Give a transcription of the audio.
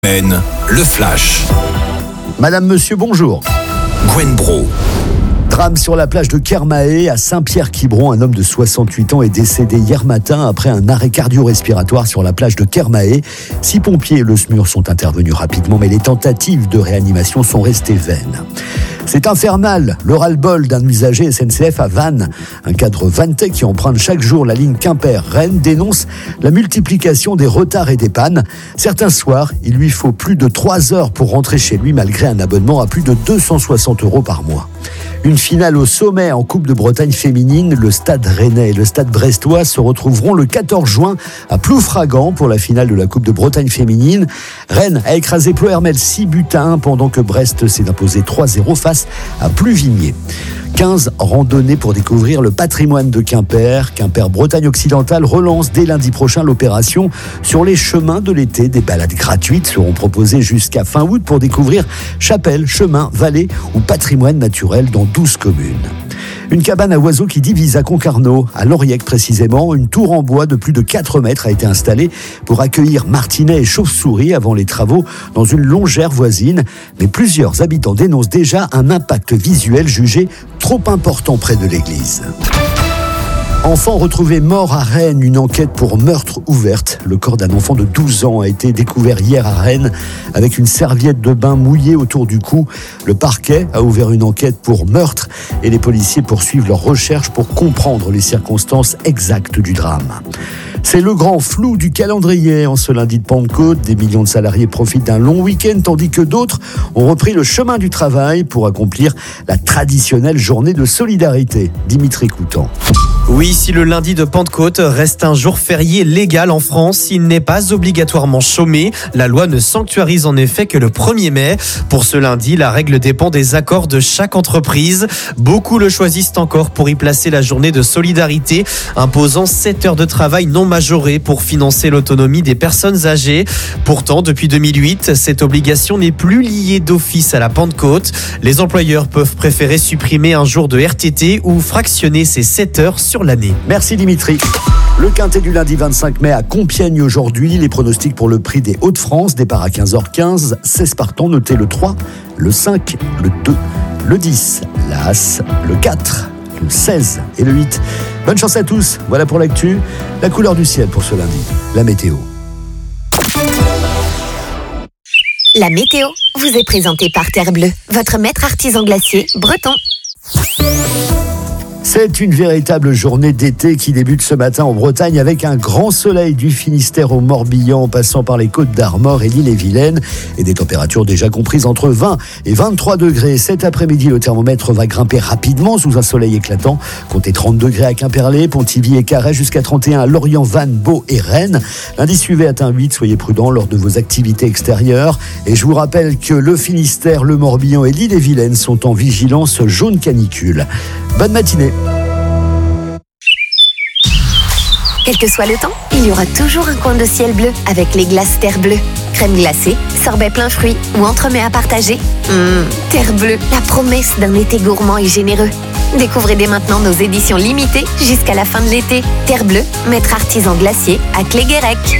Le flash. Madame, monsieur, bonjour. Gwen Bro. Drame sur la plage de Kermaé à Saint-Pierre-Quiberon. Un homme de 68 ans est décédé hier matin après un arrêt cardio-respiratoire sur la plage de Kermaé. 6 pompiers et le SMUR sont intervenus rapidement, mais les tentatives de réanimation sont restées vaines. C'est infernal, le ras-le-bol d'un usager SNCF à Vannes. Un cadre vannetais qui emprunte chaque jour la ligne Quimper-Rennes dénonce la multiplication des retards et des pannes. Certains soirs, il lui faut plus de 3 heures pour rentrer chez lui malgré un abonnement à plus de 260 € par mois. Une finale au sommet en Coupe de Bretagne féminine. Le Stade Rennais et le Stade Brestois se retrouveront le 14 juin à Ploufragan pour la finale de la Coupe de Bretagne féminine. Rennes a écrasé Ploërmel 6-1 pendant que Brest s'est imposé 3-0 face à Pluvigné. 15 randonnées pour découvrir le patrimoine de Quimper. Quimper Bretagne Occidentale relance dès lundi prochain l'opération sur les chemins de l'été. Des balades gratuites seront proposées jusqu'à fin août pour découvrir chapelles, chemins, vallées ou patrimoine naturel dans 12 communes. Une cabane à oiseaux qui divise à Concarneau, à Lauriec précisément. Une tour en bois de plus de 4 mètres a été installée pour accueillir martinets et chauves-souris avant les travaux dans une longère voisine. Mais plusieurs habitants dénoncent déjà un impact visuel jugé trop important près de l'église. Enfant retrouvé mort à Rennes, une enquête pour meurtre ouverte. Le corps d'un enfant de 12 ans a été découvert hier à Rennes avec une serviette de bain mouillée autour du cou. Le parquet a ouvert une enquête pour meurtre et les policiers poursuivent leurs recherches pour comprendre les circonstances exactes du drame. C'est le grand flou du calendrier en ce lundi de Pentecôte. Des millions de salariés profitent d'un long week-end tandis que d'autres ont repris le chemin du travail pour accomplir la traditionnelle journée de solidarité. Dimitri Coutan. Oui, si le lundi de Pentecôte reste un jour férié légal en France, il n'est pas obligatoirement chômé. La loi ne sanctuarise en effet que le 1er mai. Pour ce lundi, la règle dépend des accords de chaque entreprise. Beaucoup le choisissent encore pour y placer la journée de solidarité, imposant 7 heures de travail non majorées pour financer l'autonomie des personnes âgées. Pourtant, depuis 2008, cette obligation n'est plus liée d'office à la Pentecôte. Les employeurs peuvent préférer supprimer un jour de RTT ou fractionner ces 7 heures sur l'année. Merci Dimitri. Le quintet du lundi 25 mai à Compiègne aujourd'hui. Les pronostics pour le prix des Hauts-de-France. Départ à 15h15. 16 partants, notez le 3, le 5, le 2, le 10, l'As, le 4, le 16 et le 8. Bonne chance à tous. Voilà pour l'actu. La couleur du ciel pour ce lundi. La météo. La météo vous est présentée par Terre Bleue, votre maître artisan glacier breton. C'est une véritable journée d'été qui débute ce matin en Bretagne avec un grand soleil du Finistère au Morbihan en passant par les Côtes d'Armor et l'Ille-et-Vilaine et des températures déjà comprises entre 20 et 23 degrés. Cet après-midi, le thermomètre va grimper rapidement sous un soleil éclatant. Comptez 30 degrés à Quimperlé, Pontivy et Carhaix, jusqu'à 31 à Lorient, Vannes, Beau et Rennes. Lundi suivi atteint 8, soyez prudents lors de vos activités extérieures. Et je vous rappelle que le Finistère, le Morbihan et l'Ille-et-Vilaine sont en vigilance jaune canicule. Bonne matinée. Quel que soit le temps, il y aura toujours un coin de ciel bleu avec les glaces Terre Bleue. Crème glacée, sorbet plein fruits ou entremets à partager. Terre Bleue, la promesse d'un été gourmand et généreux. Découvrez dès maintenant nos éditions limitées jusqu'à la fin de l'été. Terre Bleue, maître artisan glacier à Cléguérec.